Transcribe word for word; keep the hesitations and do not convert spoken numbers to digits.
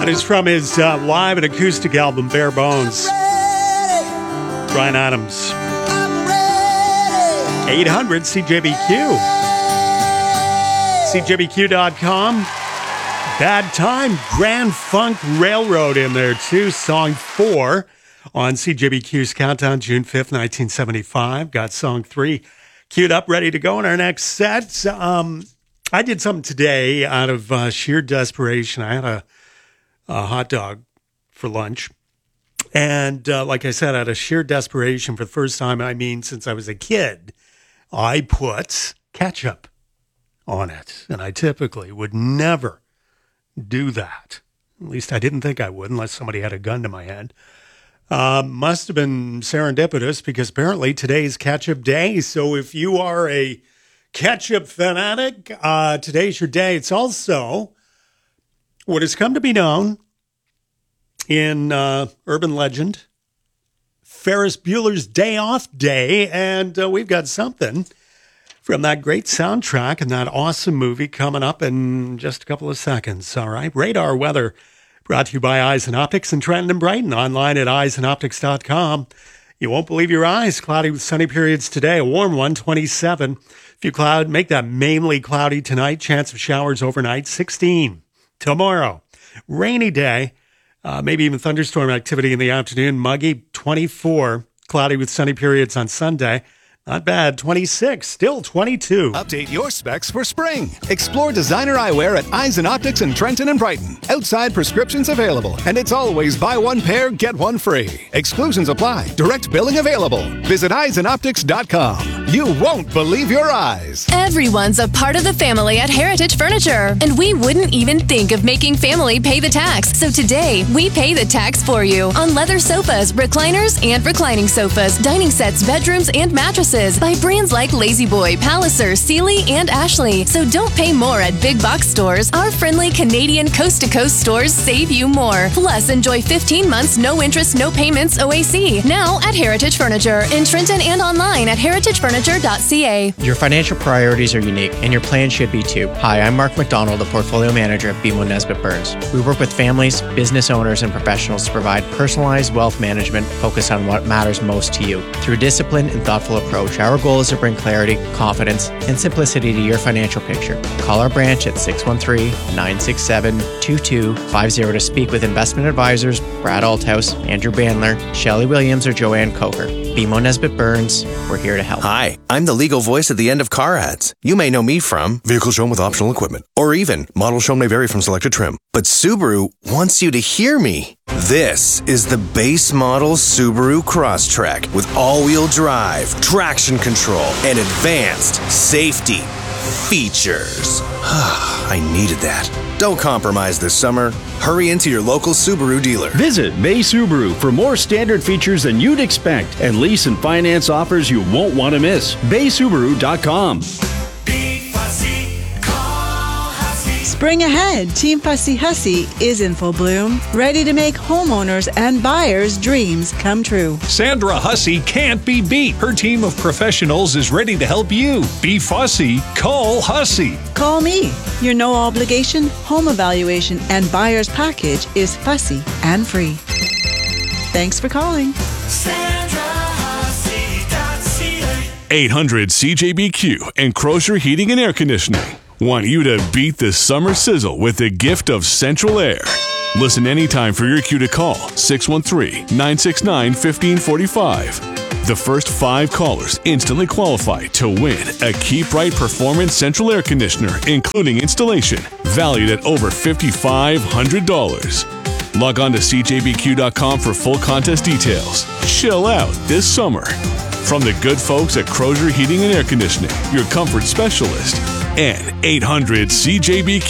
It is from his uh, live and acoustic album, Bare Bones. Bryan Adams. eight hundred C J B Q. C J B Q dot com. Bad Time, Grand Funk Railroad in there too. Song four on C J B Q's Countdown, June fifth, nineteen seventy-five. Got song three queued up, ready to go in our next set. Um, I did something today out of uh, sheer desperation. I had a, a hot dog for lunch. And uh, like I said, out of sheer desperation, for the first time, I mean, since I was a kid, I put ketchup on it. And I typically would never do that. At least I didn't think I would, unless somebody had a gun to my head. Uh, must have been serendipitous, because apparently today's ketchup day. So if you are a ketchup fanatic, uh, today's your day. It's also what has come to be known in uh, urban legend, Ferris Bueller's Day Off Day. And uh, we've got something from that great soundtrack and that awesome movie coming up in just a couple of seconds. All right. Radar weather brought to you by Eyes and Optics in Trenton and Brighton. Online at eyes and optics dot com. You won't believe your eyes. Cloudy with sunny periods today. A warm one, twenty-seven. Few cloud, make that mainly cloudy tonight. Chance of showers overnight, sixteen. Tomorrow, rainy day. Uh, maybe even thunderstorm activity in the afternoon. Muggy, twenty-four. Cloudy with sunny periods on Sunday. Not bad. twenty-six. Still twenty-two. Update your specs for spring. Explore designer eyewear at Eyes and Optics in Trenton and Brighton. Outside prescriptions available. And it's always buy one pair, get one free. Exclusions apply. Direct billing available. Visit eyes and optics dot com. You won't believe your eyes. Everyone's a part of the family at Heritage Furniture. And we wouldn't even think of making family pay the tax. So today, we pay the tax for you on leather sofas, recliners, and reclining sofas, dining sets, bedrooms, and mattresses by brands like La-Z-Boy, Palliser, Sealy, and Ashley. So don't pay more at big box stores. Our friendly Canadian coast-to-coast stores save you more. Plus, enjoy fifteen months, no interest, no payments O A C. Now at Heritage Furniture in Trenton and online at heritage furniture dot c a. Your financial priorities are unique, and your plan should be too. Hi, I'm Mark McDonald, the portfolio manager at B M O Nesbitt Burns. We work with families, business owners, and professionals to provide personalized wealth management focused on what matters most to you. Through discipline and thoughtful approach, our goal is to bring clarity, confidence, and simplicity to your financial picture. Call our branch at six one three, nine six seven, two two five zero to speak with investment advisors Brad Althouse, Andrew Bandler, Shelley Williams, or Joanne Coker. B M O Nesbitt Burns, we're here to help. Hi, I'm the legal voice at the end of car ads. You may know me from vehicle shown with optional equipment, or even model shown may vary from selected trim. But Subaru wants you to hear me. This is the base model Subaru Crosstrek with all-wheel drive, traction control, and advanced safety features. I needed that. Don't compromise this summer. Hurry into your local Subaru dealer. Visit Bay Subaru for more standard features than you'd expect and lease and finance offers you won't want to miss. bay subaru dot com. Spring ahead, Team Fussy Hussy is in full bloom, ready to make homeowners and buyers' dreams come true. Sandra Hussey can't be beat. Her team of professionals is ready to help you. Be fussy. Call Hussey. Call me. Your no obligation home evaluation and buyer's package is fussy and free. Thanks for calling. eight hundred C J B Q and Crozier Heating and Air Conditioning want you to beat the summer sizzle with the gift of central air. Listen anytime for your cue to call six one three, nine six nine, one five four five. The first five callers instantly qualify to win a Keep Right Performance Central Air Conditioner, including installation, valued at over five thousand five hundred dollars. Log on to C J B Q dot com for full contest details. Chill out this summer. From the good folks at Crozier Heating and Air Conditioning, your comfort specialist, and eight hundred C J B Q.